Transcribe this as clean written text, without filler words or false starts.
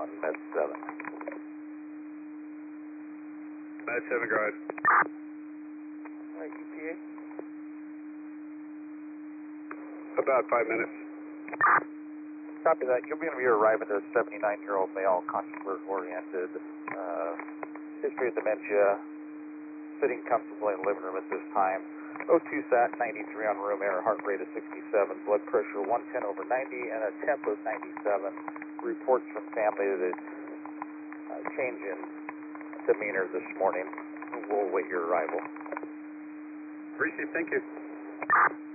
on Med 7. Med 7, go ahead. ETA? About 5 minutes. Copy that. You'll be going to be arriving at a 79-year-old male, concierge-oriented, history of dementia, sitting comfortably in the living room at this time. O2 sat 93 on room air, heart rate of 67, blood pressure 110 over 90, and a temp of 97. Reports from family that it's change in demeanor this morning. We'll await your arrival. Received, thank you.